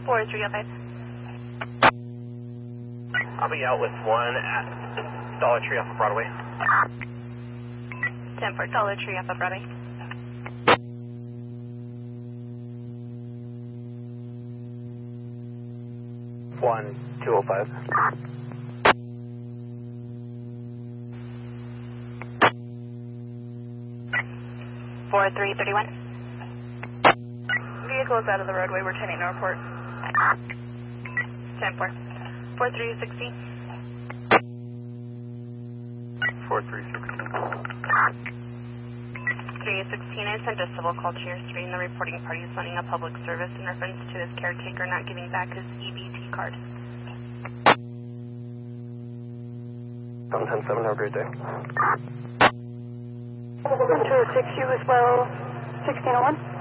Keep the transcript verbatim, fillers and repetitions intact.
four three oh five. I'll be out with one at Dollar Tree off of Broadway. ten four, Dollar Tree off of Broadway. one two oh five. four three three one. Vehicle is out of the roadway. We're turning to report. ten four. four three sixteen. four three sixteen. three sixteen, I sent a civil call to your screen. The reporting party is sending a public service in reference to his caretaker not giving back his E B T card. seven ten seven, have a great day. one two oh six, you as well, sixteen oh one.